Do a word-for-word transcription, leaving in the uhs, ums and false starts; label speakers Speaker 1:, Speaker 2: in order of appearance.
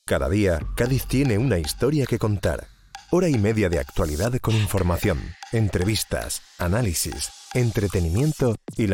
Speaker 1: Cada día, Cádiz tiene una historia que contar. Hora y media de actualidad con información, entrevistas, análisis, entretenimiento y la